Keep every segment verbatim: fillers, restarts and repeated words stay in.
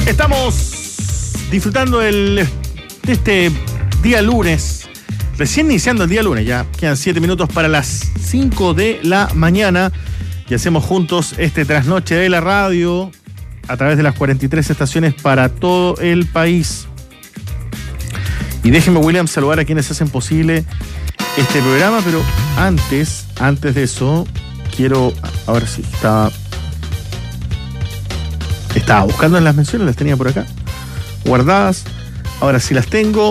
Estamos disfrutando el, de este día lunes, recién iniciando el día lunes, ya quedan siete minutos para las cinco de la mañana y hacemos juntos este trasnoche de la radio a través de las cuarenta y tres estaciones para todo el país. Y déjenme, William, saludar a quienes hacen posible este programa, pero antes, antes de eso, quiero, ahora sí, estaba, estaba buscando en las menciones, las tenía por acá, guardadas, ahora sí las tengo.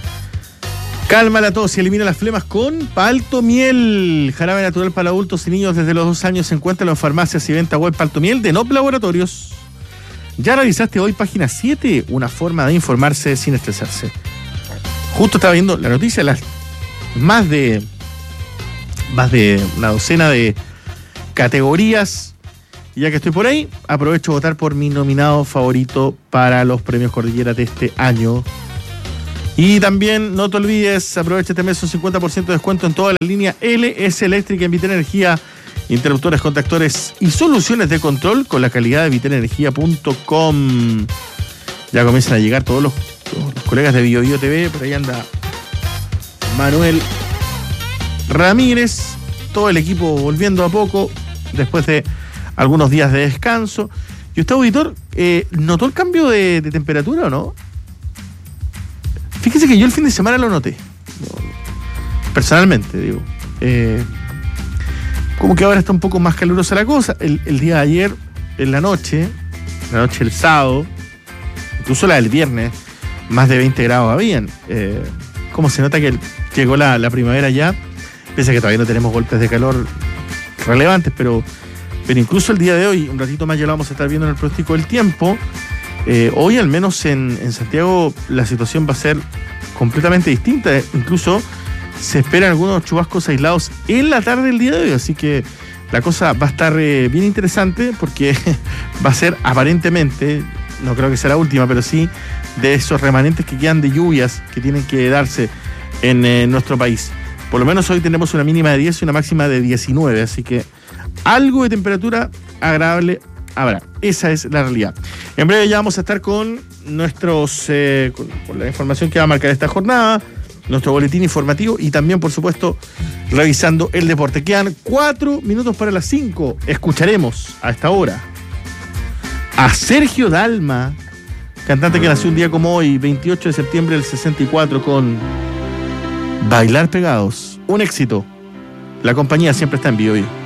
Calma la tos y elimina las flemas con Paltomiel, jarabe natural para adultos y niños desde los dos años. Se encuentra en las farmacias y venta web. Paltomiel de Nop Laboratorios. ¿Ya revisaste hoy página siete? Una forma de informarse sin estresarse. Justo estaba viendo la noticia, las más de más de una docena de categorías. Y ya que estoy por ahí, aprovecho a votar por mi nominado favorito para los premios Cordillera de este año. Y también no te olvides, aprovecha este mes un cincuenta por ciento de descuento en toda la línea L S Eléctrica en Vitera Energía, interruptores, contactores y soluciones de control con la calidad de vitera energía punto com. Ya comienzan a llegar todos los, todos los colegas de Bio Bio T V, por ahí anda Manuel Ramírez, todo el equipo volviendo a poco después de algunos días de descanso. ¿Y usted, auditor, eh, notó el cambio de, de temperatura o no? Fíjese que yo el fin de semana lo noté. Personalmente, digo. Eh, como que ahora está un poco más calurosa la cosa. El, el día de ayer, en la noche, la noche del sábado, incluso la del viernes, más de veinte grados habían. Eh, ¿Cómo se nota que el, llegó la, la primavera ya? Pese a que todavía no tenemos golpes de calor relevantes, pero, pero incluso el día de hoy, un ratito más ya lo vamos a estar viendo en el pronóstico del tiempo. Eh, hoy al menos en, en Santiago la situación va a ser completamente distinta, incluso se esperan algunos chubascos aislados en la tarde del día de hoy, así que la cosa va a estar eh, bien interesante porque va a ser aparentemente, no creo que sea la última, pero sí de esos remanentes que quedan de lluvias que tienen que darse en eh, nuestro país. Por lo menos hoy tenemos una mínima de diez y una máxima de diecinueve, así que algo de temperatura agradable habrá. Esa es la realidad. En breve ya vamos a estar con nuestros eh, con, con la información que va a marcar esta jornada, nuestro boletín informativo y también, por supuesto, revisando el deporte. Quedan cuatro minutos para las cinco. Escucharemos a esta hora a Sergio Dalma, cantante que nació un día como hoy, veintiocho de septiembre del sesenta y cuatro, con Bailar Pegados. Un éxito. La compañía siempre está en Bio Bio.